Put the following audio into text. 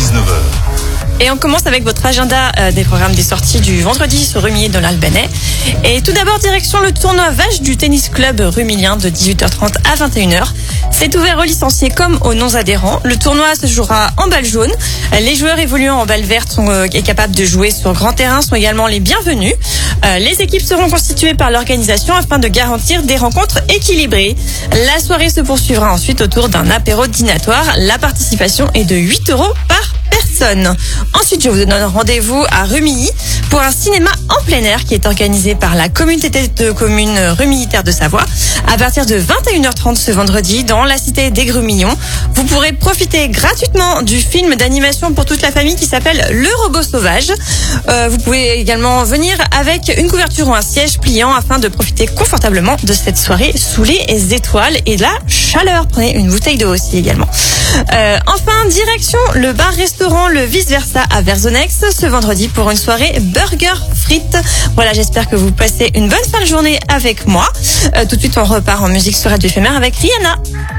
19h. Et on commence avec votre agenda des programmes des sorties du vendredi sur Rumilly dans l'Albanais. Et tout d'abord, direction le tournoi Vache du tennis club rumillien de 18h30 à 21h. C'est ouvert aux licenciés comme aux non-adhérents. Le tournoi se jouera en balle jaune. Les joueurs évoluant en balle verte sont capables de jouer sur grand terrain sont également les bienvenus. Les équipes seront constituées par l'organisation afin de garantir des rencontres équilibrées. La soirée se poursuivra ensuite autour d'un apéro dînatoire. La participation est de 8 € par personne. Ensuite, je vous donne rendez-vous à Rumilly pour un cinéma en plein air qui est organisé par la communauté de communes Rumilly Terre de Savoie. À partir de 21h30 ce vendredi, dans la cité des Grumillons, vous pourrez profiter gratuitement du film d'animation pour toute la famille qui s'appelle Le Robot Sauvage. Vous pouvez également venir avec une couverture ou un siège pliant afin de profiter confortablement de cette soirée sous les étoiles et de la chaleur. Prenez une bouteille d'eau aussi également. Enfin, direction le bar-restaurant Le Vice Versa à Verzonex ce vendredi pour une soirée burger frites. Voilà, j'espère que vous passez une bonne fin de journée avec moi. Tout de suite, on repart en musique sur Radio Éphémère avec Rihanna.